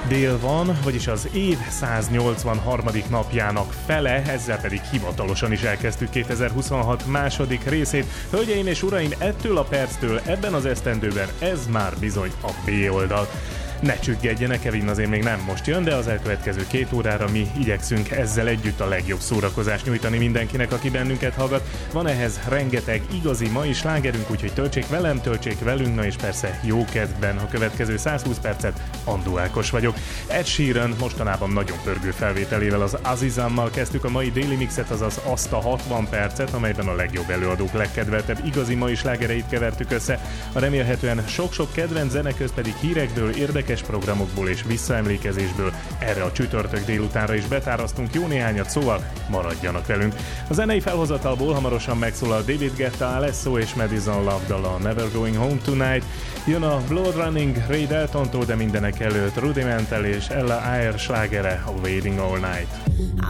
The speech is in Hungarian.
Dél van, vagyis az év 183. napjának fele, ezzel pedig hivatalosan is elkezdtük 2026 második részét. Hölgyeim és uraim, ettől a perctől ebben az esztendőben ez már bizony a B oldal. Ne csüggedjenek, Kevin azért még nem most jön, de az elkövetkező 2 órára mi igyekszünk ezzel együtt a legjobb szórakozást nyújtani mindenkinek, aki bennünket hallgat. Van ehhez rengeteg igazi mai slágerünk, úgyhogy töltsék velem, töltsék velünk, na és persze jó kedvben a következő 120 percet. Andó Ákos vagyok. Ed Sheeran mostanában nagyon pörgő felvételével, az Azizammal kezdtük a mai Daily Mixet, azaz azt a 60 percet, amelyben a legjobb előadók legkedveltebb igazi mai slágereit kevertük össze. A remélhetően sok-sok kedvenc zeneköz pedig hírekből, érdekes programokból és visszaemlékezésből erre a csütörtök délutánra is betárasztunk jó néhányat, szóval maradjanak velünk. A zenei felhozatalból hamarosan megszólal David Guetta, Alesso és Madison Love dala Never Going Home Tonight, jön a Blood Running Ray Daltontól, de mindenek előtt Rudimental és Ella Eyre slágere a Waiting All Night.